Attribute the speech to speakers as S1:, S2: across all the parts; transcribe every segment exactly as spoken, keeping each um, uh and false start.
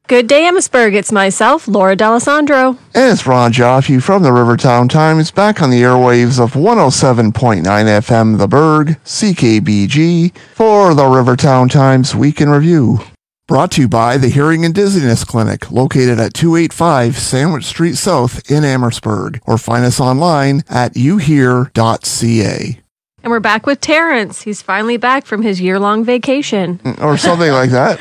S1: Good day, Amherstburg. It's myself, Laura D'Alessandro.
S2: And it's Ron Joffe from the Rivertown Times, back on the airwaves of one oh seven point nine F M The Berg, C K B G, for the Rivertown Times Week in Review. Brought to you by the Hearing and Dizziness Clinic, located at two eighty-five Sandwich Street South in Amherstburg, or find us online at you hear dot c a.
S1: And we're back with Terrence. He's finally back from his year-long vacation.
S2: Or something like that.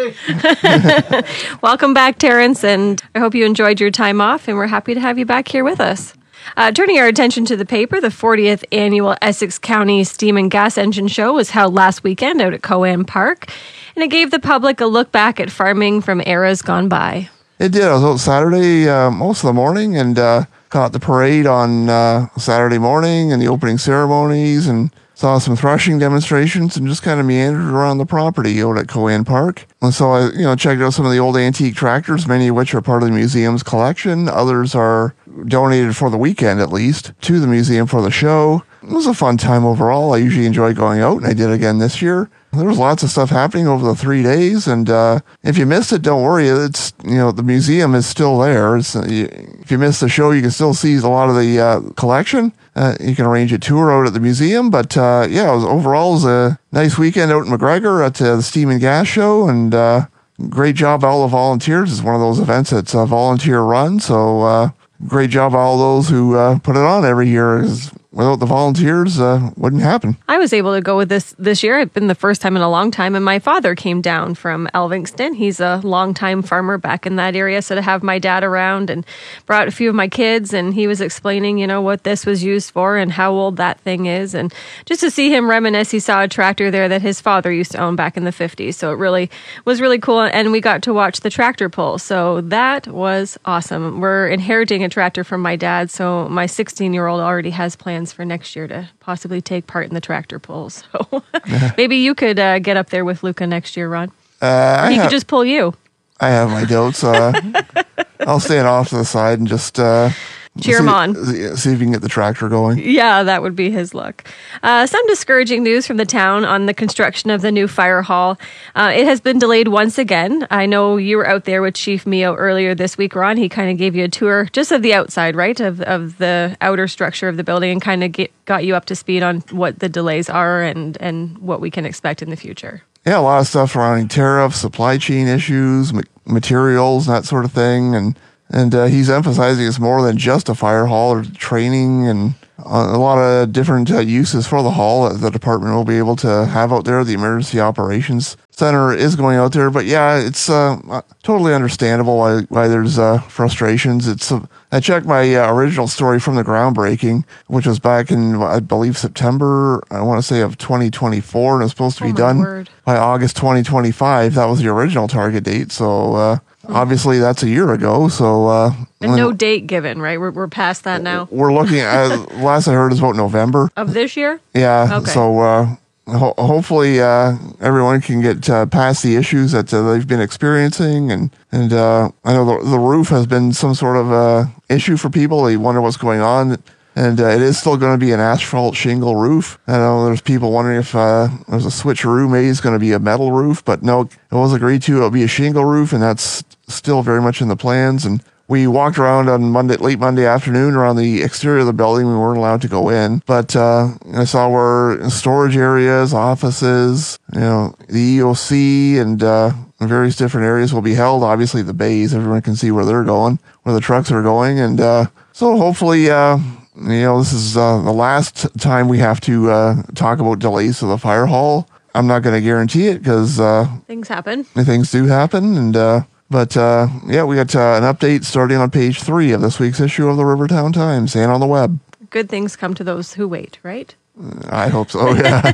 S1: Welcome back, Terrence, and I hope you enjoyed your time off, and we're happy to have you back here with us. Uh, turning our attention to the paper, the fortieth Annual Essex County Steam and Gas Engine Show was held last weekend out at Coan Park, and it gave the public a look back at farming from eras gone by.
S2: It did. I was out Saturday uh, most of the morning, and uh, caught the parade on uh, Saturday morning and the opening ceremonies, and saw some threshing demonstrations, and just kind of meandered around the property out at Coan Park. And so I, you know, checked out some of the old antique tractors, many of which are part of the museum's collection. Others are donated for the weekend, at least, to the museum for the show. It was a fun time overall. I usually enjoy going out, and I did again this year. There was lots of stuff happening over the three days, and uh, if you missed it, don't worry. It's, you know, the museum is still there. It's, uh, you, if you missed the show, you can still see a lot of the uh, collection. Uh, you can arrange a tour out at the museum, but uh, yeah, it was, overall it was a nice weekend out in McGregor at uh, the Steam and Gas Show, and uh, great job by all the volunteers. It's one of those events that's a volunteer run, so uh, great job by all those who uh, put it on every year. Without the volunteers, uh, wouldn't happen.
S1: I was able to go with this this year. It's been the first time in a long time, and my father came down from Elvingston. He's a longtime farmer back in that area, so to have my dad around and brought a few of my kids, and he was explaining, you know, what this was used for and how old that thing is, and just to see him reminisce, he saw a tractor there that his father used to own back in the fifties, so it really was really cool, and we got to watch the tractor pull, so that was awesome. We're inheriting a tractor from my dad, so my sixteen-year-old already has plans for next year to possibly take part in the tractor pulls. So maybe you could uh, get up there with Luca next year, Ron.
S2: Uh,
S1: he
S2: have,
S1: could just pull you.
S2: I have my doubts. Uh, I'll stand off to the side and just uh,
S1: cheer
S2: see,
S1: him on.
S2: See if you can get the tractor going.
S1: Yeah, that would be his luck. Uh, some discouraging news from the town on the construction of the new fire hall. Uh, it has been delayed once again. I know you were out there with Chief Mio earlier this week, Ron. He kind of gave you a tour just of the outside, right, of of the outer structure of the building, and kind of get, got you up to speed on what the delays are and, and what we can expect in the future.
S2: Yeah, a lot of stuff surrounding tariffs, supply chain issues, ma- materials, that sort of thing, and And uh, he's emphasizing it's more than just a fire hall, or training, and a lot of different uh, uses for the hall that the department will be able to have out there. The Emergency Operations Center is going out there. But yeah, it's uh, totally understandable why, why there's uh, frustrations. It's uh, I checked my uh, original story from the groundbreaking, which was back in, I believe, September, I want to say, of twenty twenty-four, and it was supposed to be
S1: oh
S2: done
S1: word.
S2: by August twenty twenty-five. That was the original target date. So, uh, obviously, that's a year ago, so... Uh,
S1: and no date given, right? We're we're past that now?
S2: We're looking at... last I heard is about November.
S1: Of this year?
S2: Yeah,
S1: okay.
S2: so uh, ho- hopefully uh, everyone can get uh, past the issues that uh, they've been experiencing, and, and uh, I know the, the roof has been some sort of uh, issue for people. They wonder what's going on. And uh, it is still going to be an asphalt shingle roof. I know there's people wondering if uh, there's a switcheroo, maybe it's going to be a metal roof, but no, it was agreed to. It'll be a shingle roof, and that's still very much in the plans. And we walked around on Monday, late Monday afternoon around the exterior of the building. We weren't allowed to go in, but uh, I saw where storage areas, offices, you know, the E O C, and uh, various different areas will be held. Obviously, the bays, everyone can see where they're going, where the trucks are going, and uh, so hopefully. Uh, You know, this is uh, the last time we have to uh, talk about delays to the fire hall. I'm not going to guarantee it because uh,
S1: things happen.
S2: Things do happen, and uh, but uh, yeah, we got uh, an update starting on page three of this week's issue of the Rivertown Times and on the web.
S1: Good things come to those who wait, right?
S2: I hope so, yeah.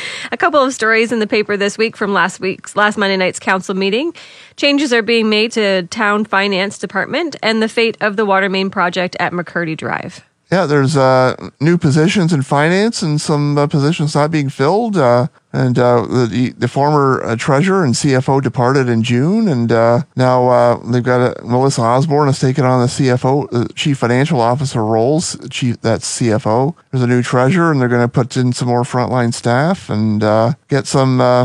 S1: A couple of stories in the paper this week from last week's, last Monday night's council meeting. Changes are being made to town finance department and the fate of the water main project at McCurdy Drive.
S2: Yeah, there's uh, new positions in finance and some uh, positions not being filled. Uh, and uh, the the former uh, treasurer and C F O departed in June, and uh, now uh, they've got a, Melissa Osborne has taken on the C F O, uh, Chief Financial Officer roles. Chief, that's C F O. There's a new treasurer, and they're going to put in some more frontline staff and uh, get some. Uh,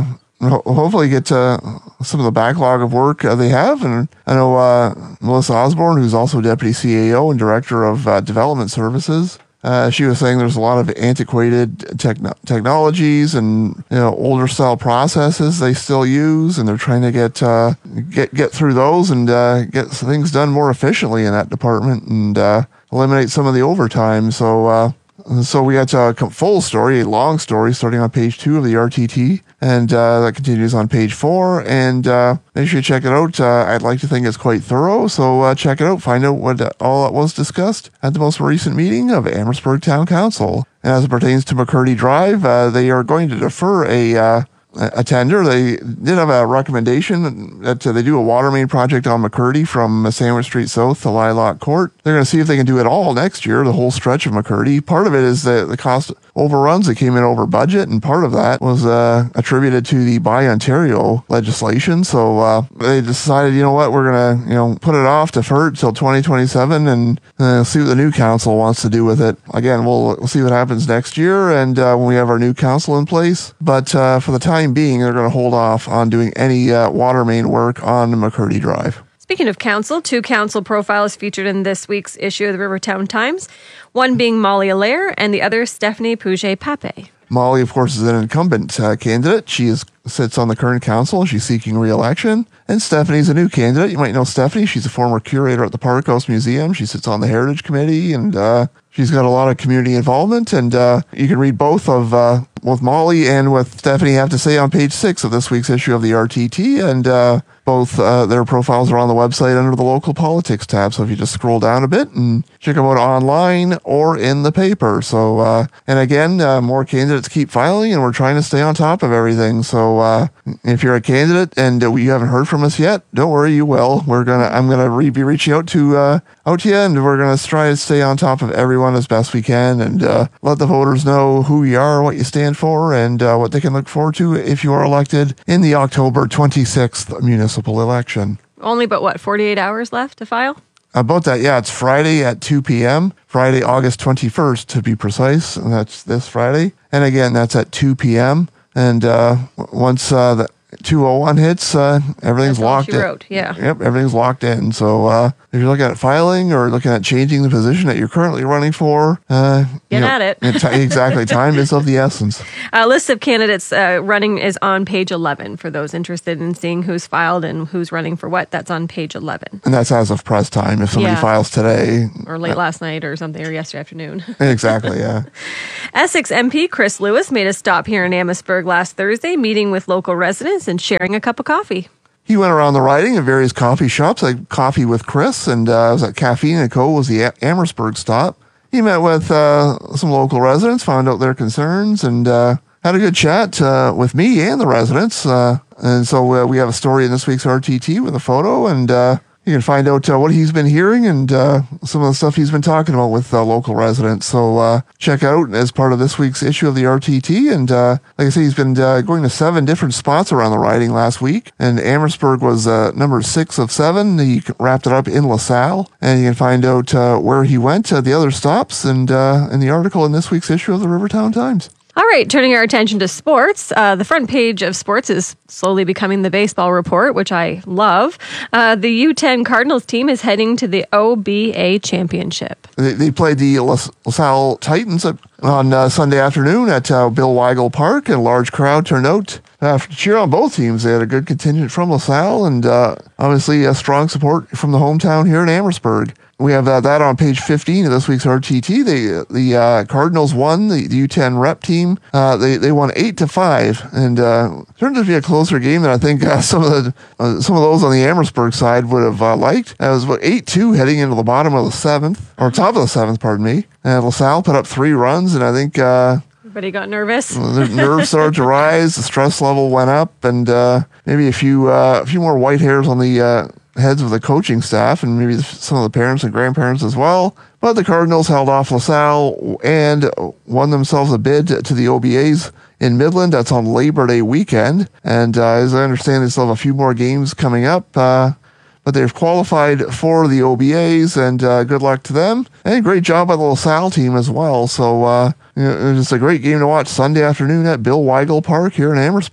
S2: ho- hopefully get to some of the backlog of work uh, they have. And I know uh, Melissa Osborne, who's also Deputy C A O and Director of uh, Development Services, Uh, she was saying there's a lot of antiquated techno- technologies and, you know, older style processes they still use, and they're trying to get uh, get get through those and uh, get things done more efficiently in that department and uh, eliminate some of the overtime. So uh, so we got a full story, a long story, starting on page two of the R T T, and uh, that continues on page four. And uh, make sure you check it out. Uh, I'd like to think it's quite thorough, so uh, check it out. Find out what uh, all that was discussed at the most recent meeting of Amherstburg Town Council. And as it pertains to McCurdy Drive, uh, they are going to defer a uh, a tender. They did have a recommendation that uh, they do a water main project on McCurdy from Sandwich Street South to Lilac Court. They're going to see if they can do it all next year, the whole stretch of McCurdy. Part of it is the, the cost overruns that came in over budget, and part of that was uh, attributed to the Buy Ontario legislation. So uh, they decided, you know what, we're going to you know put it off, defer it till twenty twenty-seven, and uh, see what the new council wants to do with it. Again, we'll, we'll see what happens next year and uh, when we have our new council in place. But uh, for the time being, they're going to hold off on doing any uh, water main work on McCurdy Drive.
S1: Speaking of council, two council profiles featured in this week's issue of the Rivertown Times, one being Molly Allaire and the other Stephanie Pouget-Pape.
S2: Molly, of course, is an incumbent uh, candidate. She is, sits on the current council. She's seeking re-election. And Stephanie's a new candidate. You might know Stephanie. She's a former curator at the Park House Museum. She sits on the Heritage Committee, and uh, she's got a lot of community involvement. And uh, you can read both of uh, both Molly and what Stephanie have to say on page six of this week's issue of the R T T. And uh, both uh, their profiles are on the website under the local politics tab. So if you just scroll down a bit and check them out online or in the paper. So, uh, and again, uh, more candidates keep filing, and we're trying to stay on top of everything. So uh, if you're a candidate and uh, you haven't heard from us yet, don't worry, you will. We're gonna, I'm gonna re- be reaching out to uh, out to you, and we're gonna try to stay on top of everyone as best we can, and uh, let the voters know who you are, what you stand for, and uh, what they can look forward to if you are elected in the October twenty-sixth municipal election.
S1: Only but what, forty-eight hours left to file?
S2: About that, yeah, it's Friday at two p.m., Friday, August twenty-first to be precise, and that's this Friday. And again, that's at two p.m. And uh, once uh, the two oh one hits, uh, everything's
S1: That's all
S2: locked
S1: she
S2: in.
S1: wrote, yeah.
S2: Yep, everything's locked in. So uh, if you're looking at filing or looking at changing the position that you're currently running for, uh,
S1: Get
S2: you know,
S1: at it.
S2: it's- exactly. Time is of the essence.
S1: A list of candidates uh, running is on page eleven. For those interested in seeing who's filed and who's running for what, that's on page eleven.
S2: And that's as of press time. If somebody
S1: Yeah.
S2: files today.
S1: Or late last night or something, or yesterday afternoon.
S2: Exactly, yeah.
S1: Essex M P Chris Lewis made a stop here in Amherstburg last Thursday, meeting with local residents and sharing a cup of coffee.
S2: He went around the riding in various coffee shops, like Coffee with Chris, and uh, was at Caffeine and Co. was the A- Amherstburg stop. He met with uh, some local residents, found out their concerns, and uh, had a good chat uh, with me and the residents. Uh, and so uh, we have a story in this week's R T T with a photo, and uh, you can find out uh, what he's been hearing and uh, some of the stuff he's been talking about with uh, local residents. So uh, check out as part of this week's issue of the R T T. And uh, like I say, he's been uh, going to seven different spots around the riding last week. And Amherstburg was uh, number six of seven. He wrapped it up in LaSalle. And you can find out uh, where he went to the other stops and uh, in the article in this week's issue of the Rivertown Times.
S1: All right, turning our attention to sports. Uh, the front page of sports is slowly becoming the baseball report, which I love. Uh, the U ten Cardinals team is heading to the O B A championship.
S2: They, they played the LaSalle Titans on uh, Sunday afternoon at uh, Bill Weigel Park, and a large crowd turned out uh, to cheer on both teams. They had a good contingent from LaSalle, and uh, obviously a strong support from the hometown here in Amherstburg. We have uh, that on page fifteen of this week's R T T. They, the uh, Cardinals won, the, the U ten rep team. Uh, they, they won eight to five, and uh, turned out to be a closer game than I think uh, some of the uh, some of those on the Amherstburg side would have uh, liked. It was about eight two heading into the bottom of the seventh, or top of the seventh, pardon me. And LaSalle put up three runs, and I think uh,
S1: Everybody got nervous.
S2: the nerves started to rise, the stress level went up, and uh, maybe a few uh, a few more white hairs on the uh, heads of the coaching staff, and maybe some of the parents and grandparents as well. But the Cardinals held off LaSalle and won themselves a bid to the O B As in Midland. That's on Labor Day weekend. And uh, as I understand, they still have a few more games coming up. Uh, but they've qualified for the O B As, and uh, good luck to them. And great job by the LaSalle team as well. So uh, you know, it was just a great game to watch Sunday afternoon at Bill Weigel Park here in Amherstburg.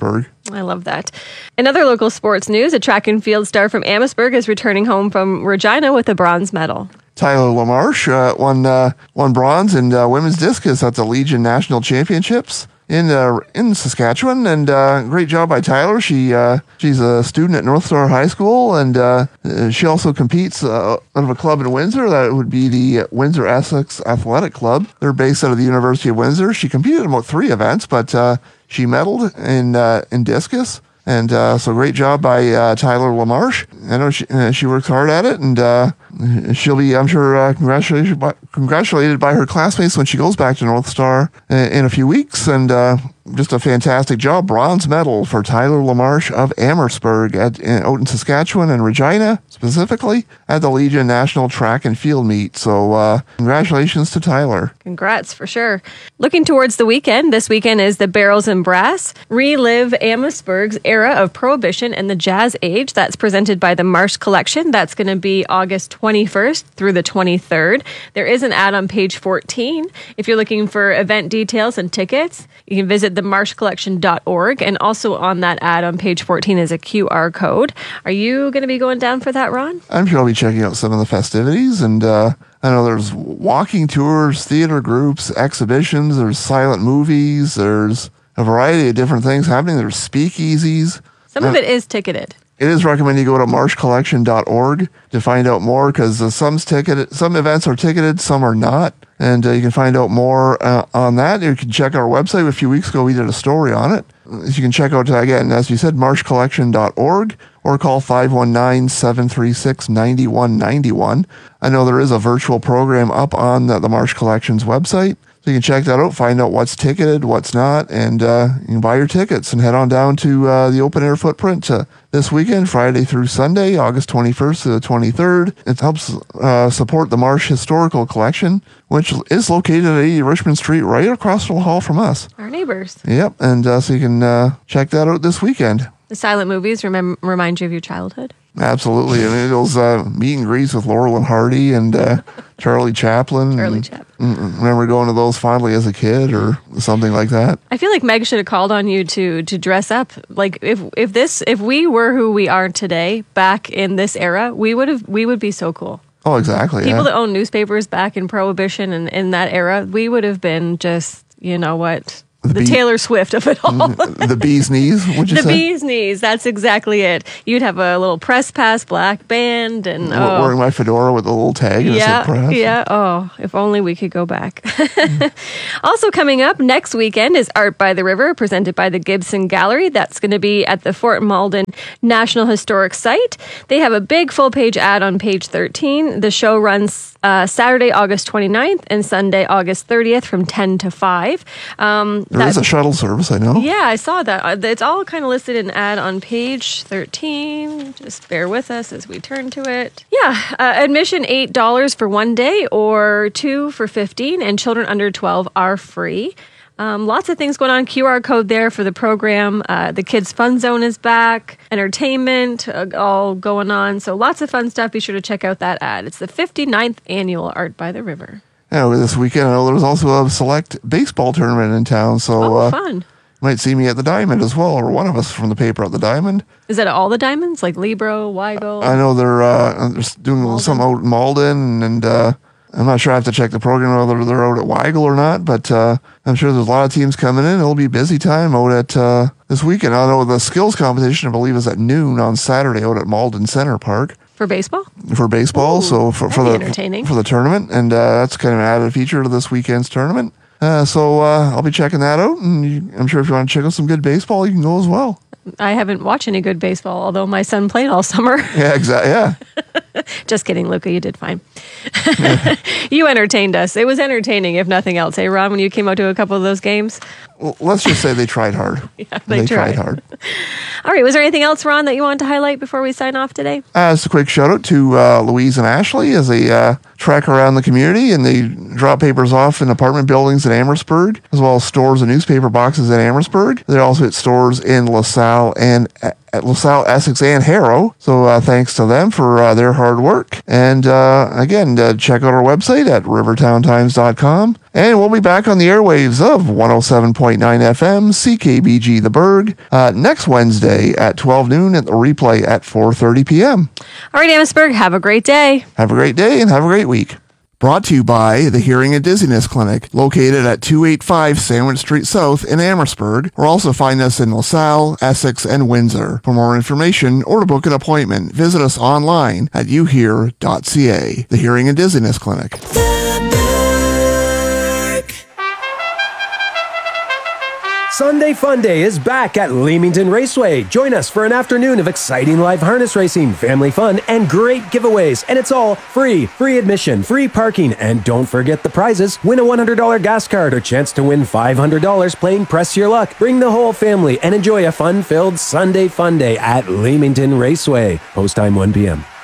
S1: I love that. In other local sports news, a track and field star from Amherstburg is returning home from Regina with a bronze medal.
S2: Tyler LaMarche uh, won uh, won bronze in uh, women's discus at the Legion National Championships in uh, in Saskatchewan, and uh, great job by Tyler. She uh, she's a student at North Star High School, and uh, she also competes uh, out of a club in Windsor. That would be the Windsor Essex Athletic Club. They're based out of the University of Windsor. She competed in about three events, but uh, she medaled in uh, in discus. And uh, so great job by uh, Tyler LaMarche. I know she, uh, she works hard at it, and uh, she'll be, I'm sure, uh, congratulated, by, congratulated by her classmates when she goes back to North Star in, in a few weeks. And uh, just a fantastic job. Bronze medal for Tyler LaMarche of Amherstburg at, in, out in Saskatchewan and Regina, specifically, at the Legion National Track and Field Meet. So uh, congratulations to Tyler.
S1: Congrats, for sure. Looking towards the weekend, this weekend is the Barrels and Brass. Relive Amherstburg's era of Prohibition and the Jazz Age. That's presented by the Marsh Collection. That's going to be August twenty-first through the twenty-third. There is an ad on page fourteen. If you're looking for event details and tickets, you can visit the marsh collection dot org. And also on that ad on page fourteen is a Q R code. Are you going to be going down for that, Ron?
S2: I'm sure I'll be checking out some of the festivities, and uh, I know there's walking tours, theater groups, exhibitions, there's silent movies, there's a variety of different things happening. There's speakeasies.
S1: Some of it is ticketed.
S2: It is recommended you go to marsh collection dot org to find out more, because uh, some's ticketed, some events are ticketed, some are not. And uh, you can find out more uh, on that. You can check our website. A few weeks ago, we did a story on it. You can check out, again, as you said, marsh collection dot org, or call five one nine, seven three six, nine one nine one. I know there is a virtual program up on the, the Marsh Collection's website. So you can check that out, find out what's ticketed, what's not, and uh, you can buy your tickets and head on down to uh, the Open Air Footprint uh, this weekend, Friday through Sunday, August twenty-first to the twenty-third. It helps uh, support the Marsh Historical Collection, which is located at eighty Richmond Street, right across the hall from us.
S1: Our neighbors.
S2: Yep, and uh, so you can uh, check that out this weekend.
S1: The silent movies remem- remind you of your childhood?
S2: Absolutely. I mean, those uh, meet and greets with Laurel and Hardy and uh, Charlie Chaplin.
S1: Charlie Chaplin.
S2: Remember going to those fondly as a kid or something like that?
S1: I feel like Meg should have called on you to to dress up. Like if if this if we were who we are today back in this era, we would have we would be so cool.
S2: Oh, exactly.
S1: People
S2: yeah.
S1: that own newspapers back in Prohibition and in that era, we would have been just, you know what, the, the bee, Taylor Swift of it all.
S2: The bee's knees, would you
S1: the
S2: say? The
S1: bee's knees, that's exactly it. You'd have a little press pass black band and oh.
S2: wearing my fedora with a little tag and
S1: yeah,
S2: it said press.
S1: Yeah, oh, if only we could go back. Also coming up next weekend is Art by the River, presented by the Gibson Gallery. That's going to be at the Fort Malden National Historic Site. They have a big full-page ad on page thirteen. The show runs uh, Saturday, August twenty-ninth and Sunday, August thirtieth from ten to five. Um,
S2: There is a shuttle service, I know.
S1: Yeah, I saw that. It's all kind of listed in ad on page thirteen. Just bear with us as we turn to it. Yeah, uh, admission eight dollars for one day or two for fifteen dollars, and children under twelve are free. Um, lots of things going on. Q R code there for the program. Uh, the Kids Fun Zone is back. Entertainment, uh, all going on. So lots of fun stuff. Be sure to check out that ad. It's the fifty-ninth annual Art by the River.
S2: Yeah, this weekend, I know there was also a select baseball tournament in town. So,
S1: oh,
S2: uh,
S1: fun.
S2: You might see me at the Diamond as well, or one of us from the paper at the Diamond.
S1: Is that all the Diamonds? Like Libro, Weigel?
S2: I know they're, uh, they're doing Malden. Some out in Malden, and uh, I'm not sure. I have to check the program whether they're out at Weigel or not, but uh, I'm sure there's a lot of teams coming in. It'll be a busy time out at uh, this weekend. I know the skills competition, I believe, is at noon on Saturday out at Malden Center Park.
S1: For baseball?
S2: For baseball,
S1: Ooh,
S2: so for, for the
S1: entertaining.
S2: for the tournament, and uh, that's kind of an added feature to this weekend's tournament. Uh, so uh, I'll be checking that out, and you, I'm sure if you want to check out some good baseball, you can go as well.
S1: I haven't watched any good baseball, although my son played all summer.
S2: Yeah, exactly. Yeah.
S1: Just kidding, Luca. You did fine. You entertained us. It was entertaining, if nothing else. Hey, Ron, when you came out to a couple of those games?
S2: Well, let's just say they tried hard.
S1: Yeah, they,
S2: they
S1: tried.
S2: tried hard.
S1: All right. Was there anything else, Ron, that you wanted to highlight before we sign off today?
S2: Uh, just a quick shout out to uh, Louise and Ashley as they uh, trek around the community, and they drop papers off in apartment buildings in Amherstburg, as well as stores and newspaper boxes in Amherstburg. They also hit stores in LaSalle and at LaSalle, Essex, and Harrow. So uh, thanks to them for uh, their hard work. And uh, again, uh, check out our website at rivertown times dot com. And we'll be back on the airwaves of one oh seven point nine F M, C K B G The Berg, uh, next Wednesday at twelve noon and the replay at four thirty p.m.
S1: All right, Amherstburg, have a great day.
S2: Have a great day and have a great week. Brought to you by the Hearing and Dizziness Clinic, located at two eighty-five Sandwich Street South in Amherstburg, or also find us in LaSalle, Essex, and Windsor. For more information or to book an appointment, visit us online at u hear dot c a. The Hearing and Dizziness Clinic.
S3: Sunday Fun Day is back at Leamington Raceway. Join us for an afternoon of exciting live harness racing, family fun, and great giveaways. And it's all free. Free admission, free parking, and don't forget the prizes. Win a one hundred dollars gas card or chance to win five hundred dollars playing Press Your Luck. Bring the whole family and enjoy a fun-filled Sunday Fun Day at Leamington Raceway. Post time one p.m.